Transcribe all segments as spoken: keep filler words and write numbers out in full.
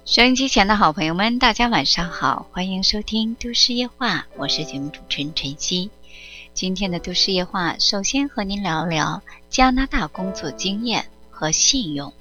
收音机前的好朋友们，大家晚上好，欢迎收听都市夜话，我是节目主持人晨曦。今天的都市夜话，首先和您聊聊加拿大工作经验和信用。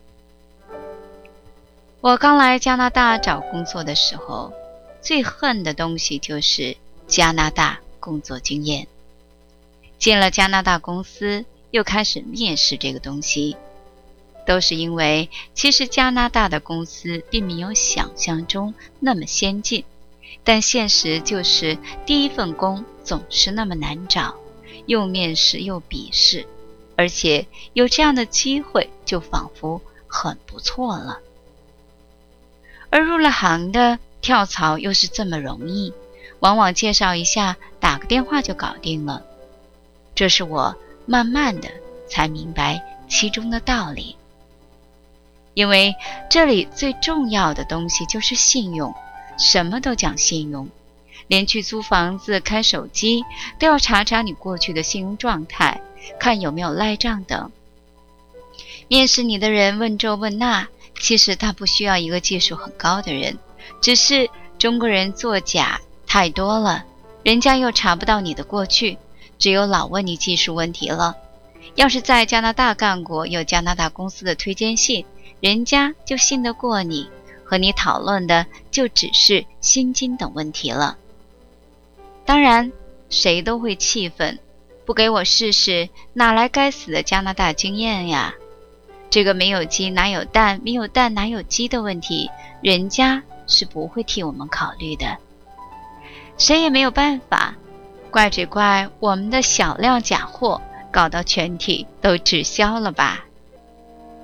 我刚来加拿大找工作的时候，最恨的东西就是加拿大工作经验。进了加拿大公司，又开始面试这个东西，都是因为其实加拿大的公司并没有想象中那么先进，但现实就是第一份工总是那么难找，又面试又笔试，而且有这样的机会就仿佛很不错了。而入了行的跳槽又是这么容易，往往介绍一下，打个电话就搞定了。这是我慢慢的才明白其中的道理。因为这里最重要的东西就是信用，什么都讲信用，连去租房子、开手机都要查查你过去的信用状态，看有没有赖账等。面试你的人问这问那，其实他不需要一个技术很高的人，只是中国人作假太多了，人家又查不到你的过去，只有老问你技术问题了。要是在加拿大干过，有加拿大公司的推荐信，人家就信得过你，和你讨论的就只是薪金等问题了。当然谁都会气愤，不给我试试，哪来该死的加拿大经验呀？这个没有鸡哪有蛋，没有蛋哪有鸡的问题，人家是不会替我们考虑的。谁也没有办法，怪只怪我们的小量假货，搞到全体都滞销了吧。